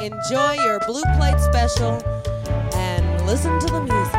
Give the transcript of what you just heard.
enjoy your Blue Plate special and listen to the music.